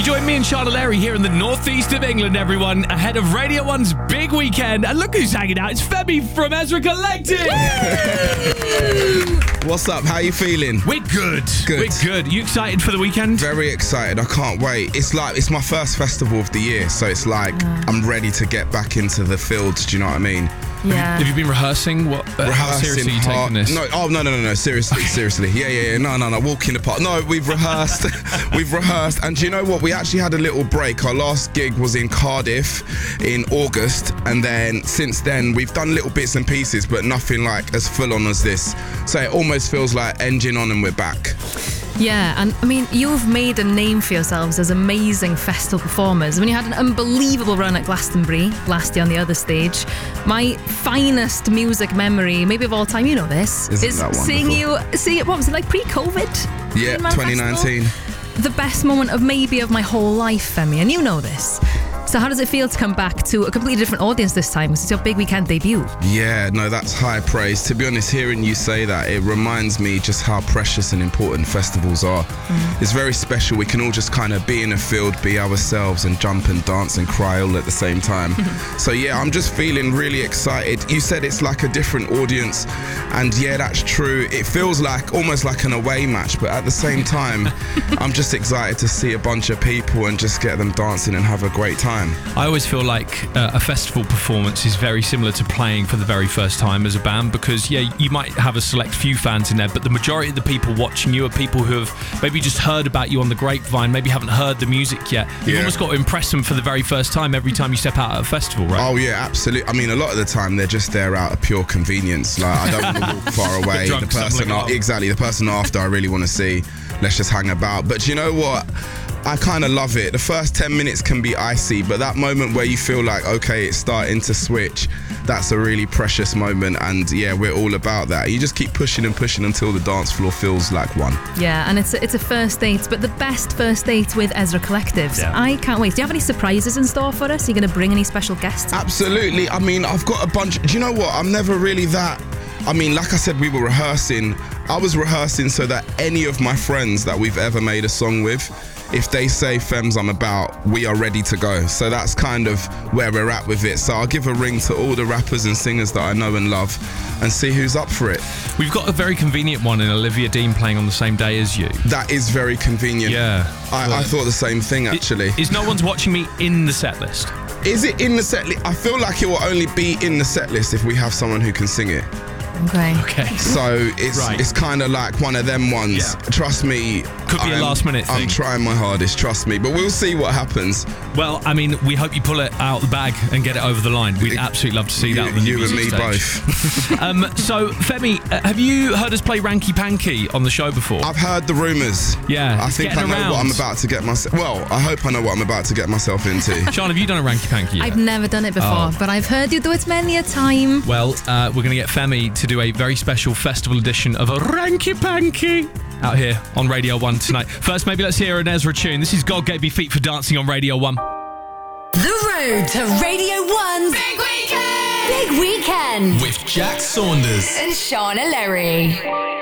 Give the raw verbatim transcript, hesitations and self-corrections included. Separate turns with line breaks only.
join me and Charlotte Larry here in the northeast of England, everyone, ahead of Radio one's big weekend. And look who's hanging out. It's Femi from Ezra Collective.
What's up? How you feeling?
We're good.
Good.
We're good. You excited for the weekend?
Very excited. I can't wait. It's like, it's my first festival of the year, so it's like uh. I'm ready to get back into the fields. Do you know what I mean?
Yeah. Have you been rehearsing? What? Uh,
rehearsing
how seriously are you
hard.
taking this?
No, oh no, no, no, no. Seriously, seriously. Yeah, yeah, yeah. No, no, no. Walk in the park. No, we've rehearsed. we've rehearsed, and do you know what? We actually had a little break. Our last gig was in Cardiff in August, and then since then we've done little bits and pieces, but nothing like as full on as this. So it almost feels like engine on and we're back.
Yeah, and I mean, you've made a name for yourselves as amazing festival performers. I mean, you had an unbelievable run at Glastonbury last year on the other stage. My finest music memory, maybe of all time, you know this,
Isn't
is
that
seeing you, see, what was it, like pre-COVID?
Yeah, twenty nineteen.
The best moment of maybe of my whole life, Femi, and you know this. So how does it feel to come back to a completely different audience this time? Because it's your big weekend debut.
Yeah, no, that's high praise. To be honest, hearing you say that, it reminds me just how precious and important festivals are. Mm. It's very special. We can all just kind of be in a field, be ourselves, and jump and dance and cry all at the same time. So yeah, I'm just feeling really excited. You said it's like a different audience, and yeah, that's true. It feels like almost like an away match, but at the same time, I'm just excited to see a bunch of people and just get them dancing and have a great time.
I always feel like uh, a festival performance is very similar to playing for the very first time as a band, because yeah, you might have a select few fans in there, but the majority of the people watching you are people who have maybe just heard about you on the grapevine, maybe haven't heard the music yet. You've yeah. almost got to impress them for the very first time every time you step out at a festival, right?
Oh yeah, absolutely. I mean, a lot of the time they're just there out of pure convenience. Like, I don't want to walk far away.
The,
the person, a- exactly, the person after I really want to see. Let's just hang about. But you know what? I kind of love it. The first ten minutes can be icy, but that moment where you feel like, okay, it's starting to switch, that's a really precious moment. And yeah, we're all about that. You just keep pushing and pushing until the dance floor feels like one.
Yeah, and it's a, it's a first date, but the best first date with Ezra Collectives. Yeah. I can't wait. Do you have any surprises in store for us? Are you going to bring any special guests?
Absolutely. I mean, I've got a bunch. Do you know what? I'm never really that... I mean, like I said, we were rehearsing. I was rehearsing so that any of my friends that we've ever made a song with, if they say, Fems, I'm about, we are ready to go. So that's kind of where we're at with it. So I'll give a ring to all the rappers and singers that I know and love and see who's up for it.
We've got a very convenient one in Olivia Dean playing on the same day as you.
That is very convenient.
Yeah.
I, I thought the same thing, actually.
Is No One's Watching Me in the set list?
Is it in the set list? I feel like it will only be in the set list if we have someone who can sing it.
Okay.
Okay.
So it's right. it's kind of like one of them ones. Yeah. Trust me.
Could be I'm, a last minute thing.
I'm trying my hardest, trust me. But we'll see what happens.
Well, I mean, we hope you pull it out the bag and get it over the line. We'd absolutely love to see
you,
that. On the
you
new
and me
stage.
both.
um, so, Femi, uh, have you heard us play Ranky Panky on the show before?
I've heard the rumours.
Yeah.
I think I know
around.
what I'm about to get myself... Well, I hope I know what I'm about to get myself into.
Sean, have you done a Ranky Panky yet?
I've never done it before, oh. but I've heard you do it many a time.
Well, uh, we're going to get Femi to do a very special festival edition of a Ranky Panky out here on Radio one tonight. First, maybe let's hear an Ezra tune. This is God Gave Me Feet for Dancing on Radio one.
The road to Radio one's Big Weekend! Big Weekend!
With Jack Saunders
and Shauna Lerry.